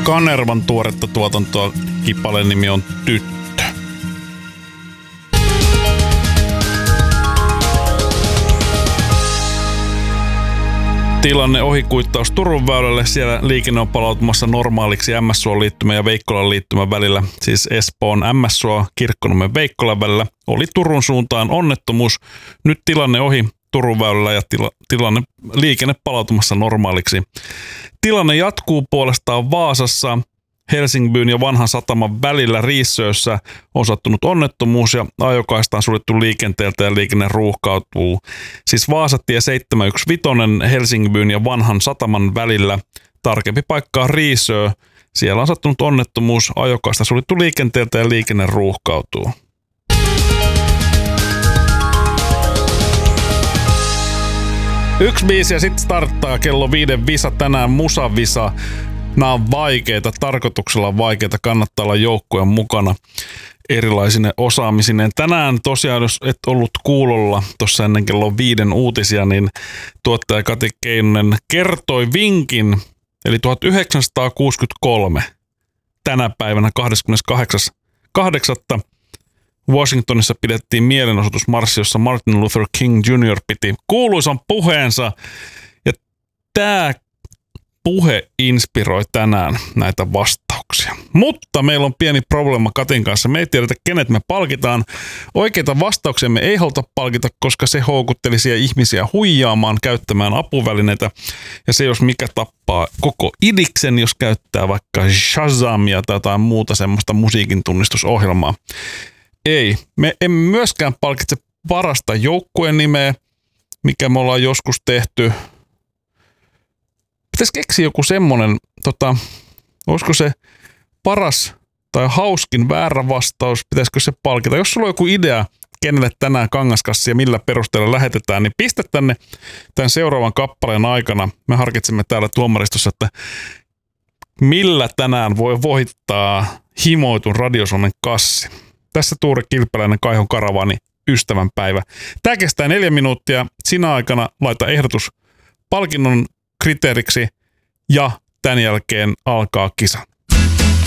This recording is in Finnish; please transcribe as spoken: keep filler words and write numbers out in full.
Kanervan tuoretta tuotantoa. Kippaleen nimi on Tyttö. Tilanne ohikuittaus Turun väylälle. Siellä liikenne on palautumassa normaaliksi M S Suon liittymän ja Veikkolan liittymän välillä. Siis Espoon M S Suo Kirkkonummen Veikkolan välillä oli Turun suuntaan onnettomuus. Nyt tilanne ohi Turun väylällä ja tila, tilanne liikenne palautumassa normaaliksi. Tilanne jatkuu puolestaan Vaasassa. Helsingin ja Vanhan sataman välillä Riissöössä on sattunut onnettomuus ja ajokaista on suljettu liikenteeltä ja liikenne ruuhkautuu. Siis Vaasatie seitsemänsataaviisikymmentäviisi Helsingin ja Vanhan sataman välillä. Tarkempi paikka on Riissöö. Siellä on sattunut onnettomuus, ajokaista suljettu liikenteeltä ja liikenne ruuhkautuu. Yksi biisi ja sitten starttaa kello viiden visa tänään, musavisa. Nämä on vaikeita, tarkoituksella on vaikeita, kannattaa olla joukkueen mukana erilaisine osaamisineen. Tänään tosiaan, jos et ollut kuulolla tuossa ennen kello viiden uutisia, niin tuottaja Kati Keinonen kertoi vinkin, eli tuhatyhdeksänsataakuusikymmentäkolme tänä päivänä kahdeskymmeneskahdeksas kahdeksatta Washingtonissa pidettiin mielenosoitusmarssi, jossa Martin Luther King juniori piti kuuluisan puheensa. Ja tämä puhe inspiroi tänään näitä vastauksia. Mutta meillä on pieni probleema Katin kanssa. Me ei tiedetä, kenet me palkitaan. Oikeita vastauksia me ei haluta palkita, koska se houkuttelisi ihmisiä huijaamaan, käyttämään apuvälineitä. Ja se jos mikä tappaa koko idiksen, jos käyttää vaikka Shazamia tai jotain muuta semmoista musiikin tunnistusohjelmaa. Ei. Me emme myöskään palkitse parasta joukkueen nimeä, mikä me ollaan joskus tehty. Pitäisi keksiä joku semmonen, tota, olisiko se paras tai hauskin väärä vastaus, pitäisikö se palkita? Jos sulla on joku idea, kenelle tänään kangaskassi ja millä perusteella lähetetään, niin pistä tänne tämän seuraavan kappaleen aikana. Me harkitsemme täällä tuomaristossa, että millä tänään voi voittaa himoitun Radio Suomen kassi. Tässä Tuure Kilpeläinen, Kaihon Karavaani, ystävänpäivä. Tämä kestää neljä minuuttia. Sinä aikana laita ehdotus palkinnon kriteeriksi ja tämän jälkeen alkaa kisa.